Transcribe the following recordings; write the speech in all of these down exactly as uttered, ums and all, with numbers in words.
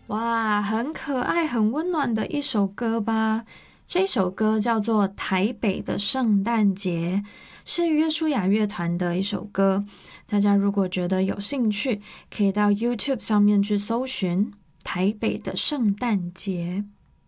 哇，很可爱很温暖的一首歌吧。这首歌叫做《台北的圣诞节》，是约书亚乐团的一首歌。大家如果觉得有兴趣，可以到 YouTube 上面去搜寻台北的圣诞节。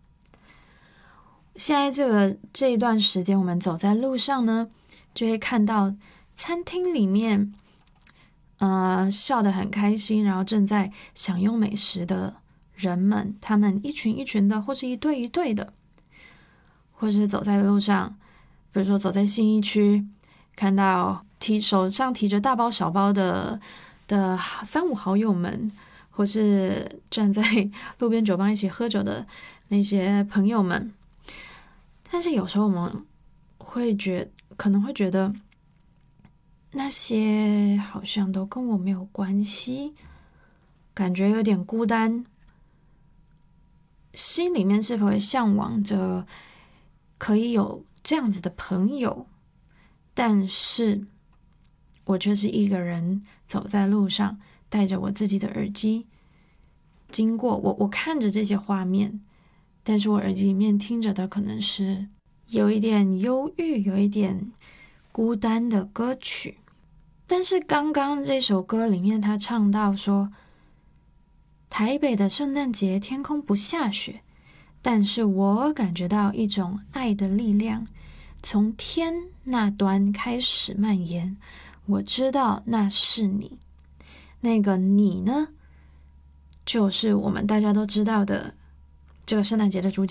现在这个这一段时间，我们走在路上呢，就会看到餐厅里面呃，笑得很开心，然后正在享用美食的人们，他们一群一群的，或是一对一对的，或是走在路上，比如说走在信义区，看到提手上提着大包小包的的三五好友们，或是站在路边酒吧一起喝酒的那些朋友们。但是有时候我们会觉可能会觉得那些好像都跟我没有关系，感觉有点孤单，心里面是否会向往着可以有这样子的朋友，但是我却是一个人走在路上，带着我自己的耳机经过，我我看着这些画面，但是我耳机里面听着的可能是有一点忧郁，有一点孤单的歌曲。但是刚刚这首歌里面他唱到说，台北的圣诞节天空不下雪，但是我感觉到一种爱的力量从天那端开始蔓延，我知道那是你，那个你呢，就是我们大家都知道的这个圣诞节的主角